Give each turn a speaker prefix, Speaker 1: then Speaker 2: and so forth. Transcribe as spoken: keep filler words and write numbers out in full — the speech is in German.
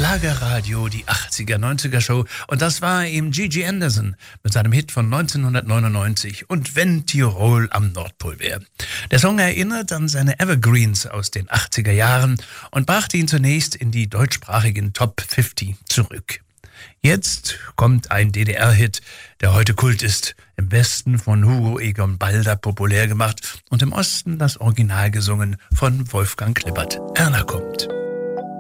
Speaker 1: Schlagerradio, die achtziger, neunziger Show. Und das war eben Gigi Anderson mit seinem Hit von neunzehnhundertneunundneunzig und wenn Tirol am Nordpol wäre. Der Song erinnert an seine Evergreens aus den achtziger Jahren und brachte ihn zunächst in die deutschsprachigen Top fünfzig zurück. Jetzt kommt ein D D R-Hit, der heute Kult ist. Im Westen von Hugo Egon Balder populär gemacht und im Osten das Original gesungen von Wolfgang Klippert. Erna kommt.